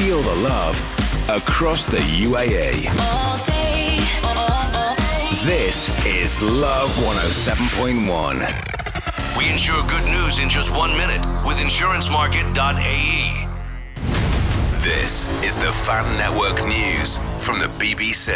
Feel the love across the UAE. All day, all day. This is Love 107.1. We ensure good news in just 1 minute with insurancemarket.ae. This is the Fan Network News from the BBC.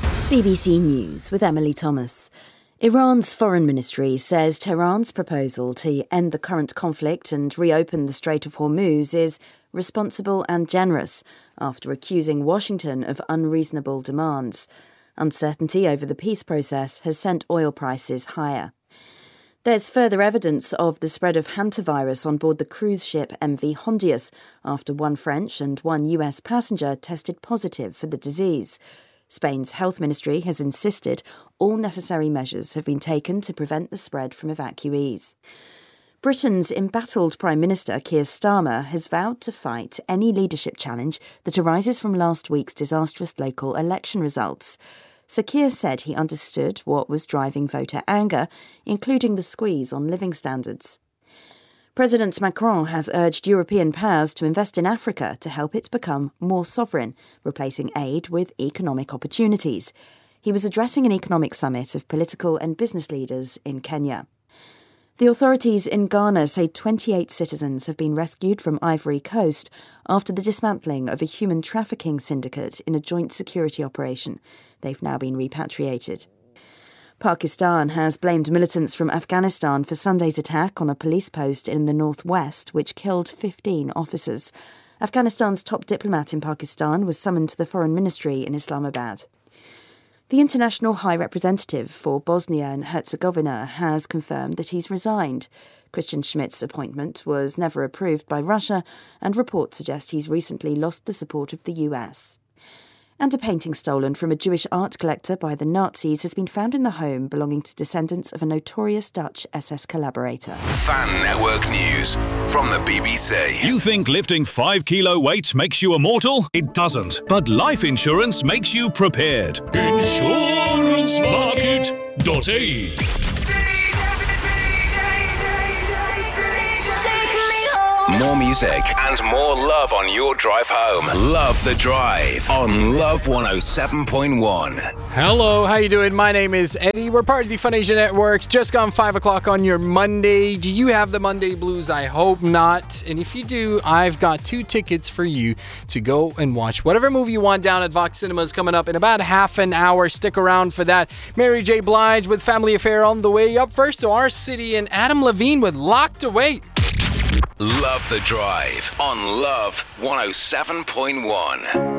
BBC News with Emily Thomas. Iran's foreign ministry says Tehran's proposal to end the current conflict and reopen the Strait of Hormuz is responsible and generous after accusing Washington of unreasonable demands. Uncertainty over the peace process has sent oil prices higher. There's further evidence of the spread of hantavirus on board the cruise ship MV Hondius after one French and one US passenger tested positive for the disease. Spain's health ministry has insisted all necessary measures have been taken to prevent the spread from evacuees. Britain's embattled Prime Minister Keir Starmer has vowed to fight any leadership challenge that arises from last week's disastrous local election results. Sir Keir said he understood what was driving voter anger, including the squeeze on living standards. President Macron has urged European powers to invest in Africa to help it become more sovereign, replacing aid with economic opportunities. He was addressing an economic summit of political and business leaders in Kenya. The authorities in Ghana say 28 citizens have been rescued from Ivory Coast after the dismantling of a human trafficking syndicate in a joint security operation. They've now been repatriated. Pakistan has blamed militants from Afghanistan for Sunday's attack on a police post in the northwest, which killed 15 officers. Afghanistan's top diplomat in Pakistan was summoned to the Foreign Ministry in Islamabad. The International High Representative for Bosnia and Herzegovina has confirmed that he's resigned. Christian Schmidt's appointment was never approved by Russia, and reports suggest he's recently lost the support of the US. And a painting stolen from a Jewish art collector by the Nazis has been found in the home belonging to descendants of a notorious Dutch SS collaborator. Fan Network News from the BBC. You think lifting 5 kilo weights makes you immortal? It doesn't. But life insurance makes you prepared. Insurancemarket.ae. More music and more love on your drive home. Love the Drive on Love 107.1. Hello, how you doing? My name is Eddie. We're part of the Fun Asia Network. Just gone 5 o'clock on your Monday. Do you have the Monday blues? I hope not. And if you do, I've got 2 tickets for you to go and watch whatever movie you want down at Vox Cinemas coming up in about half an hour. Stick around for that. Mary J. Blige with Family Affair on the way. Up first to our city, and Adam Levine with Locked Away. Love the Drive on Love 107.1.